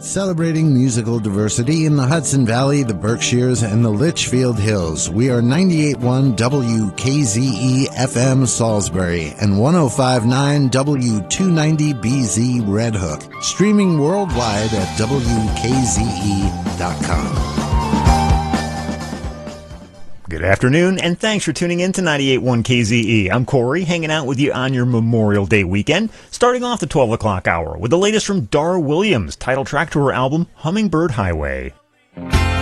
Celebrating musical diversity in the Hudson Valley, the Berkshires, and the Litchfield Hills. We are 98.1 WKZE FM Salisbury and 105.9 W290BZ Red Hook. Streaming worldwide at WKZE.com. Good afternoon, and thanks for tuning in to 98.1 KZE. I'm Corey, hanging out with you on your Memorial Day weekend, starting off the 12 o'clock hour with the latest from Dar Williams, title track to her album, Hummingbird Highway.